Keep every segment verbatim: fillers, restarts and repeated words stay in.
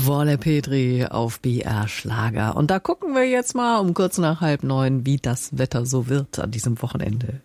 Wolle Petri auf B R Schlager. Und da gucken wir jetzt mal um kurz nach halb neun, wie das Wetter so wird an diesem Wochenende.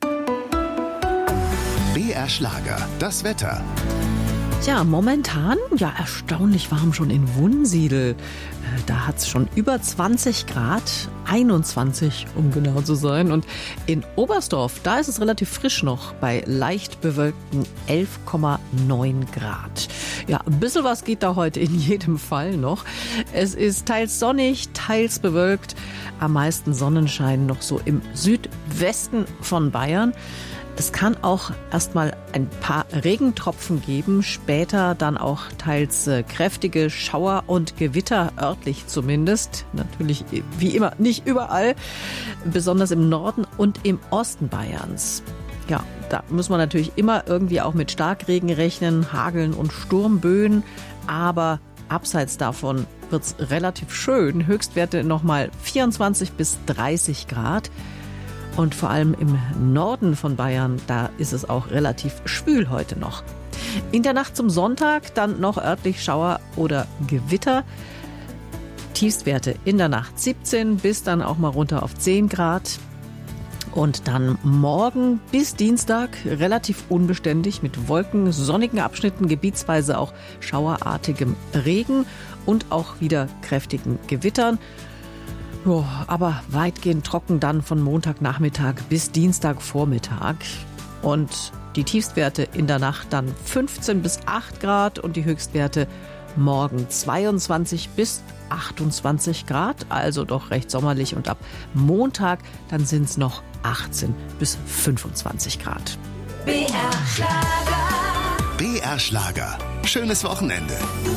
B R Schlager, das Wetter. Ja, momentan, ja, erstaunlich warm schon in Wunsiedel. Da hat es schon über zwanzig Grad, einundzwanzig, um genau zu sein. Und in Oberstdorf, da ist es relativ frisch noch, bei leicht bewölkten elf Komma neun Grad. Ja, ein bisschen was geht da heute in jedem Fall noch. Es ist teils sonnig, teils bewölkt. Am meisten Sonnenschein noch so im Südwesten von Bayern. Es kann auch erstmal ein paar Regentropfen geben, später dann auch teils äh, kräftige Schauer und Gewitter, örtlich zumindest. Natürlich wie immer nicht überall, besonders im Norden und im Osten Bayerns. Ja, da muss man natürlich immer irgendwie auch mit Starkregen rechnen, Hageln und Sturmböen, aber abseits davon wird es relativ schön. Höchstwerte nochmal vierundzwanzig bis dreißig Grad. Und vor allem im Norden von Bayern, da ist es auch relativ schwül heute noch. In der Nacht zum Sonntag dann noch örtlich Schauer oder Gewitter. Tiefstwerte in der Nacht siebzehn bis dann auch mal runter auf zehn Grad. Und dann morgen bis Dienstag relativ unbeständig mit Wolken, sonnigen Abschnitten, gebietsweise auch schauerartigem Regen und auch wieder kräftigen Gewittern. Jo, aber weitgehend trocken dann von Montagnachmittag bis Dienstagvormittag. Und die Tiefstwerte in der Nacht dann fünfzehn bis acht Grad und die Höchstwerte morgen zweiundzwanzig bis achtundzwanzig Grad, also doch recht sommerlich. Und ab Montag dann sind es noch achtzehn bis fünfundzwanzig Grad. B R Schlager. B R Schlager. Schönes Wochenende.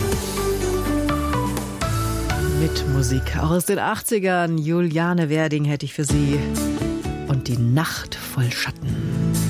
Mit Musik auch aus den achtzigern. Juliane Werding hätte ich für Sie. Und die Nacht voll Schatten.